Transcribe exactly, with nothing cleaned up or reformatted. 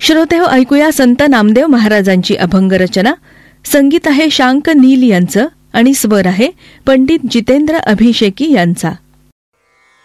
श्रोतेहो, ऐकूया संत नामदेव महाराजांची अभंग रचना. संगीत आहे शांक नील यांचं आणि स्वर आहे पंडित जितेंद्र अभिषेकी यांचा.